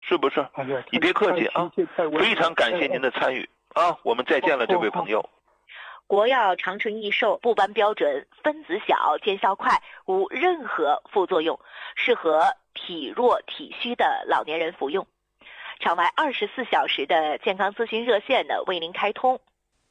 是不是？你别客气啊，非常感谢您的参与啊，我们再见了，这位朋友。 国药长春益寿不斑标准，分子小，见效快，无任何副作用，适合体弱体虚的老年人服用。场外24小时的健康咨询热线呢为您开通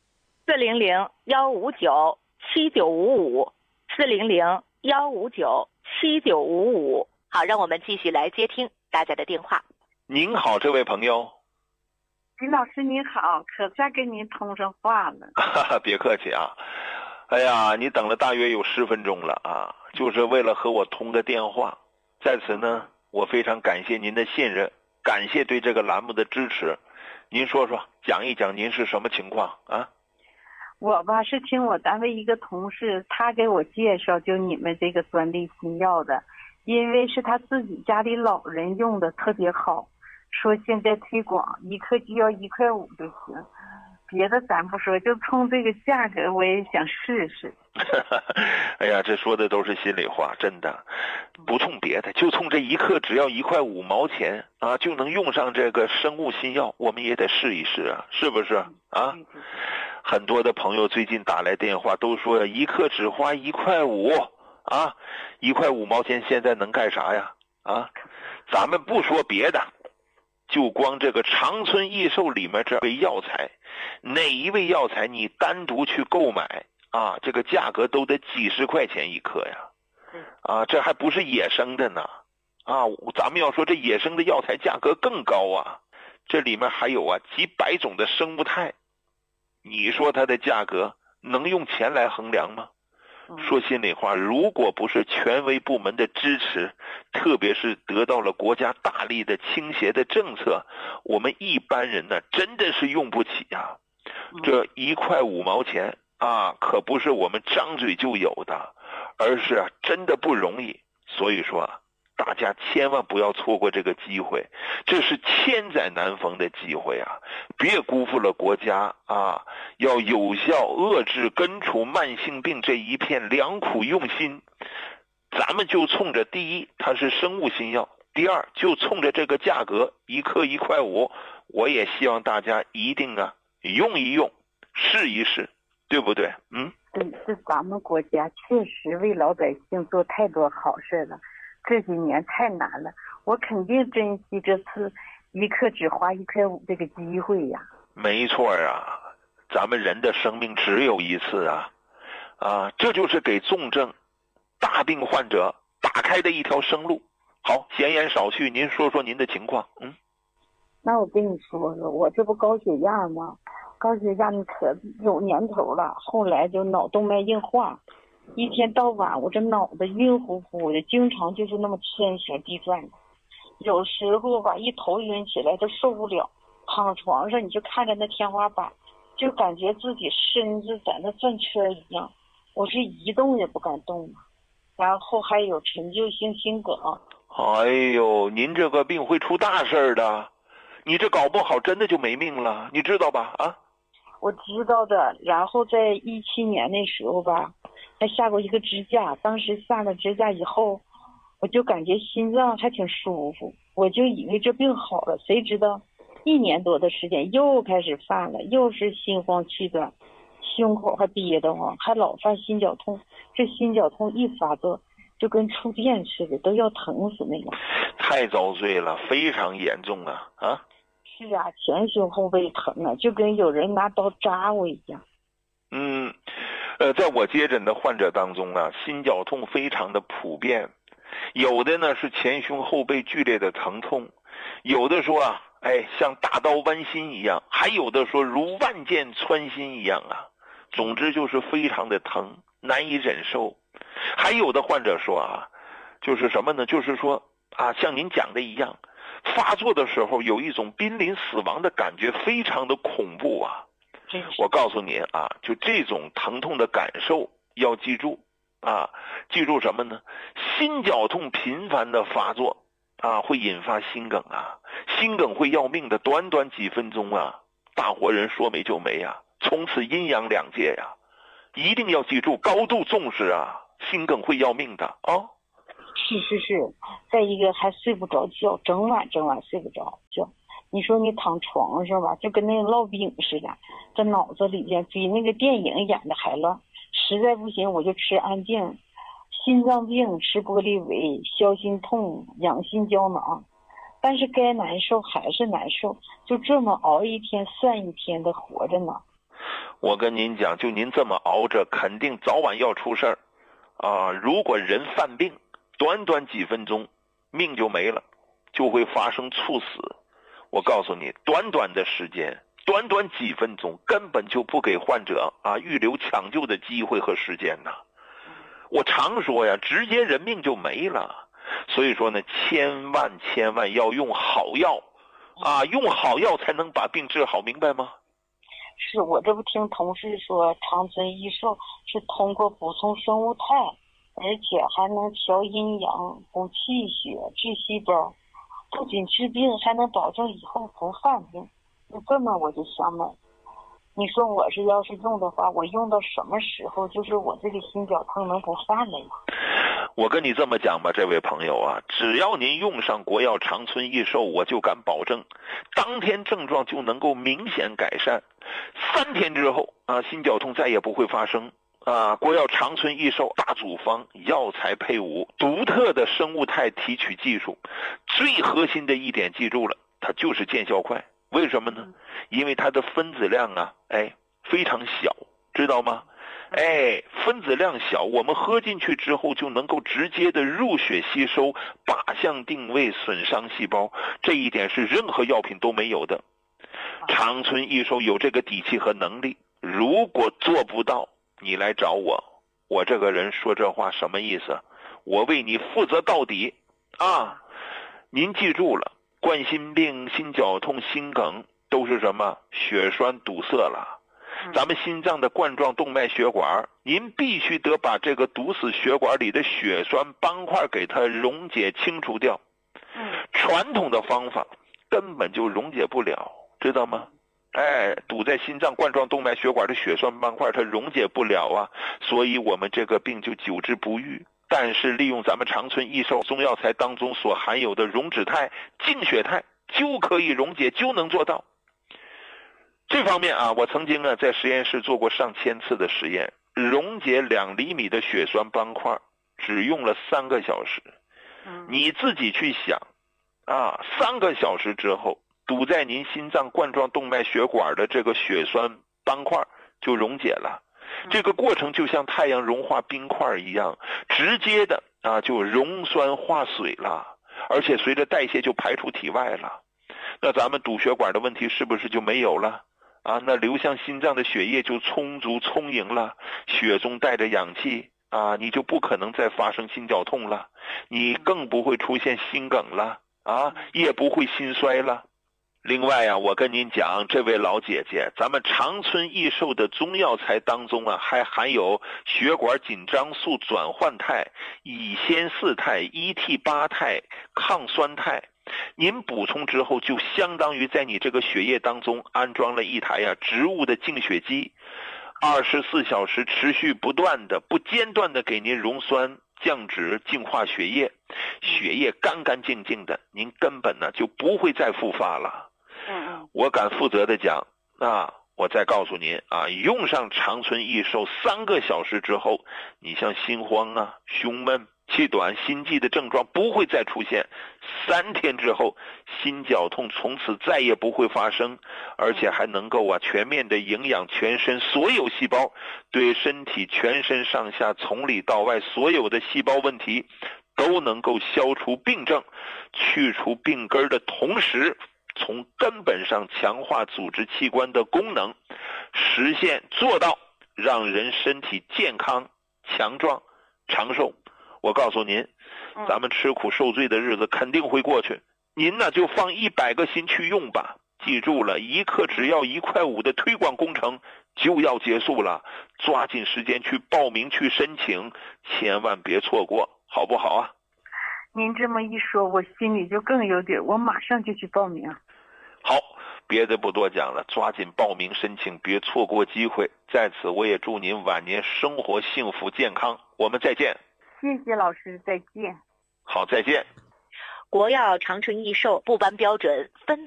，400-159-7955，400-159-7955。好，让我们继续来接听大家的电话。 您好，这位朋友。 李老师您好，可算跟您通上话了。 别客气啊，哎呀，你等了大约有10分钟了啊，就是为了和我通个电话。在此呢，我非常感谢您的信任，感谢对这个栏目的支持。您说说，讲一讲您是什么情况啊？ 我吧是听我单位一个同事，他给我介绍就你们这个专利新药的，因为是他自己家里老人用的特别好。说现在推广一克就要1块5就行，别的咱不说，就冲这个价格我也想试试。 哎呀，这说的都是心里话，真的，不冲别的，就冲这1克只要1块5毛钱啊，就能用上这个生物新药，我们也得试一试啊，是不是啊？很多的朋友最近打来电话都说1克只花1块5啊，1块5毛钱现在能干啥呀？啊，咱们不说别的。就光这个长春益寿里面这味药材，哪一味药材你单独去购买啊，这个价格都得几十块钱1克呀，啊，这还不是野生的呢，啊，咱们要说这野生的药材价格更高啊，这里面还有啊几百种的生物肽，你说它的价格能用钱来衡量吗？说心里话，如果不是权威部门的支持，特别是得到了国家大力的倾斜的政策，我们一般人呢真的是用不起啊。这1块5毛钱啊，可不是我们张嘴就有的，而是啊真的不容易。所以说啊，大家千万不要错过这个机会，这是千载难逢的机会啊！别辜负了国家啊！要有效遏制根除慢性病这一片良苦用心，咱们就冲着第一，它是生物新药；第二，就冲着这个价格1克1块5，我也希望大家一定啊用一用，试一试，对不对？ 对，这咱们国家确实为老百姓做太多好事了。这几年太难了，我肯定珍惜这次1克只花1块5这个机会呀。 没错啊，咱们人的生命只有一次啊，这就是给重症、大病患者打开的一条生路。好，闲言少叙，您说说您的情况。 那我跟你说说，我这不高血压吗？高血压你可有年头了，后来就脑动脉硬化。一天到晚我这脑子晕乎乎的，经常就是那么天旋地转的，有时候吧一头晕起来都受不了，躺床上你就看着那天花板，就感觉自己身子在那转圈一样，我是一动也不敢动了。然后还有陈旧性心梗。 哎呦，您这个病会出大事的，你这搞不好真的就没命了，你知道吧？ 我知道的。然后在17年那时候吧，还下过一个支架，当时下了支架以后，我就感觉心脏还挺舒服，我就以为这病好了，谁知道1年多的时间又开始犯了，又是心慌气短，胸口还憋得慌，还老犯心绞痛，这心绞痛一发作就跟触电似的，都要疼死那样。 太遭罪了，非常严重啊！ 是啊，前胸后背疼啊，就跟有人拿刀扎我一样。 在我接诊的患者当中啊，心绞痛非常的普遍，有的呢是前胸后背剧烈的疼痛，有的说啊，像大刀剜心一样，还有的说如万箭穿心一样啊，总之就是非常的疼，难以忍受。还有的患者说啊，就是什么呢？就是说啊，像您讲的一样，发作的时候有一种濒临死亡的感觉，非常的恐怖啊。我告诉您啊，就这种疼痛的感受要记住啊，记住什么呢？心绞痛频繁的发作啊，会引发心梗啊，心梗会要命的，短短几分钟啊，大活人说没就没啊，从此阴阳两界呀，一定要记住，高度重视啊，心梗会要命的啊。 是，再一个还睡不着觉，整晚睡不着觉。你说你躺床上吧，就跟那个烙饼似的，这脑子里边比那个电影演的还乱。实在不行我就吃安定，心脏病吃玻利维，消心痛养心胶囊，但是该难受还是难受，就这么熬一天算一天的活着呢。 我跟您讲，就您这么熬着，肯定早晚要出事儿啊！如果人犯病，短短几分钟，命就没了，就会发生猝死。我告诉你，短短的时间，短短几分钟，根本就不给患者预留抢救的机会和时间呐。我常说呀，直接人命就没了。所以说呢，千万要用好药用好药才能把病治好，明白吗？ 是，我这不听同事说，长春益寿是通过补充生物肽，而且还能调阴阳、补气血、治细胞，不仅治病，还能保证以后不犯病。就这么我就想买。你说我要是用的话，我用到什么时候，就是我这个心绞痛能不犯了呀？ 我跟你这么讲吧，这位朋友啊，只要您用上国药长春益寿，我就敢保证，当天症状就能够明显改善，3天之后心绞痛再也不会发生国药长春益寿大组方，药材配伍，独特的生物肽提取技术，最核心的一点记住了，它就是见效快。为什么呢？因为它的分子量非常小，知道吗？分子量小，我们喝进去之后就能够直接的入血吸收，靶向定位，损伤细胞，这一点是任何药品都没有的。长春益寿有这个底气和能力，如果做不到，你来找我，我这个人说这话什么意思？我为你负责到底您记住了，冠心病、心绞痛、心梗都是什么？血栓堵塞了。咱们心脏的冠状动脉血管，您必须得把这个堵死血管里的血栓斑块给它溶解清除掉。传统的方法根本就溶解不了，知道吗？堵在心脏冠状动脉血管的血栓斑块它溶解不了所以我们这个病就久治不愈。但是利用咱们长春益寿中药材当中所含有的溶脂肽、净血肽就可以溶解，就能做到。这方面我曾经在实验室做过上千次的实验，溶解2厘米的血栓斑块只用了3个小时。你自己去想3个小时之后，堵在您心脏冠状动脉血管的这个血栓斑块就溶解了。这个过程就像太阳融化冰块一样，直接的就溶酸化水了，而且随着代谢就排出体外了。那咱们堵血管的问题是不是就没有了那流向心脏的血液就充足充盈了，血中带着氧气你就不可能再发生心绞痛了，你更不会出现心梗了也不会心衰了。另外我跟您讲，这位老姐姐，咱们长春益寿的中药材当中还含有血管紧张素转换肽、乙酰四肽、1T8肽、抗酸肽。您补充之后，就相当于在你这个血液当中安装了一台植物的净血机，24小时持续不断的、不间断的给您溶酸、降脂、净化血液，血液干干净净的，您根本就不会再复发了。我敢负责的讲我再告诉您用上长春益寿3个小时之后，你像心慌胸闷、气短、心悸的症状不会再出现，3天之后心绞痛从此再也不会发生，而且还能够全面的营养全身所有细胞，对身体全身上下从里到外所有的细胞问题都能够消除病症，去除病根的同时，从根本上强化组织器官的功能，实现做到让人身体健康、强壮、长寿。我告诉您，咱们吃苦受罪的日子肯定会过去，您就放100个心去用吧。记住了，一克只要1.5块的推广工程就要结束了，抓紧时间去报名去申请，千万别错过，好不好您这么一说，我心里就更有底，我马上就去报名。 好，别的不多讲了，抓紧报名申请，别错过机会。在此我也祝您晚年生活幸福健康，我们再见。 谢谢老师，再见。 好，再见。 国药长春益寿不颁标准分